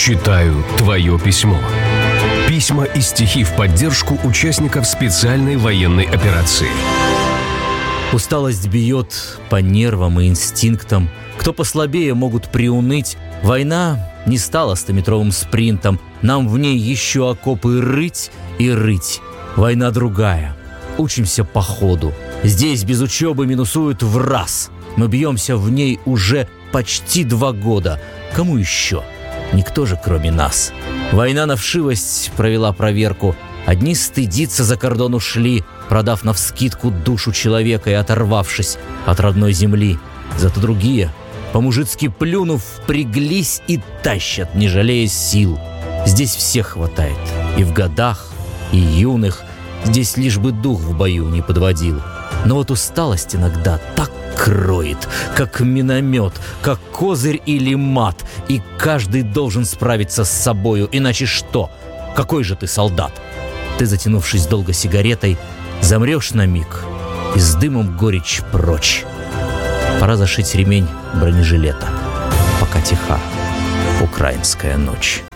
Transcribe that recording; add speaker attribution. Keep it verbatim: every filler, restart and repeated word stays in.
Speaker 1: Читаю твое письмо. Письма и стихи в поддержку участников специальной военной операции.
Speaker 2: Усталость бьет по нервам и инстинктам. Кто послабее, могут приуныть. Война не стала стометровым спринтом. Нам в ней еще окопы рыть и рыть. Война другая. Учимся по ходу. Здесь без учебы минусуют в раз. Мы бьемся в ней уже почти два года. Кому еще? Никто же, кроме нас. Война на вшивость провела проверку. Одни стыдиться за кордон ушли, продав навскидку душу человека и оторвавшись от родной земли. Зато другие, по-мужицки плюнув, впряглись и тащат, не жалея сил. Здесь всех хватает. И в годах, и юных. Здесь лишь бы дух в бою не подводил. Но вот усталость иногда так кроет, как миномет, как козырь или мат. И каждый должен справиться с собою. Иначе что? Какой же ты солдат? Ты, затянувшись долго сигаретой, замрешь на миг, и с дымом горечь прочь. Пора зашить ремень бронежилета, пока тиха украинская ночь.